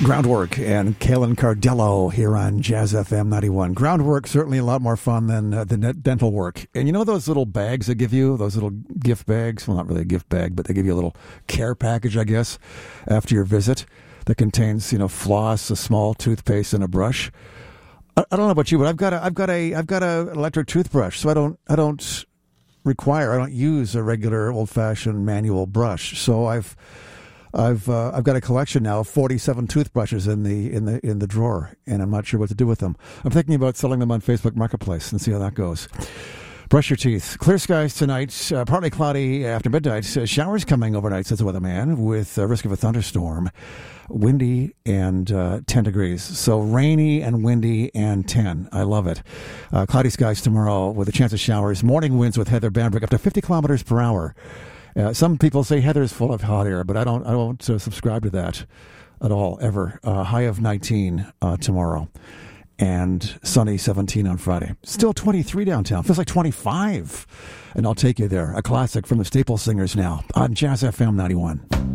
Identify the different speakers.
Speaker 1: Groundwork and Kalen Cardello here on Jazz FM 91. Groundwork, certainly a lot more fun than the dental work. And you know those little bags they give you, those little gift bags? Well, not really a gift bag, but they give you a little care package, I guess, after your visit that contains, floss, a small toothpaste, and a brush. I don't know about you, but I've got a electric toothbrush, so I don't use a regular old-fashioned manual brush. So I've got a collection now of 47 toothbrushes in the drawer, and I'm not sure what to do with them. I'm thinking about selling them on Facebook Marketplace and see how that goes. Brush your teeth. Clear skies tonight, partly cloudy after midnight. Showers coming overnight, says the weatherman, with a risk of a thunderstorm. Windy and 10 degrees. So rainy and windy and 10. I love it. Cloudy skies tomorrow with a chance of showers. Morning winds with Heather Bambrick up to 50 kilometers per hour. Some people say Heather's full of hot air, but I don't subscribe to that at all, ever. High of 19 tomorrow, and sunny 17 on Friday. Still 23 downtown. Feels like 25. And I'll take you there. A classic from the Staple Singers now on Jazz FM 91.